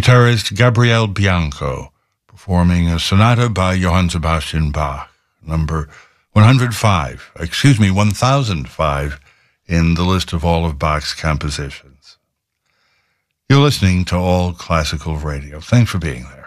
guitarist Gabriele Bianco, performing a sonata by Johann Sebastian Bach, number 1005 in the list of all of Bach's compositions. You're listening to All Classical Radio. Thanks for being there.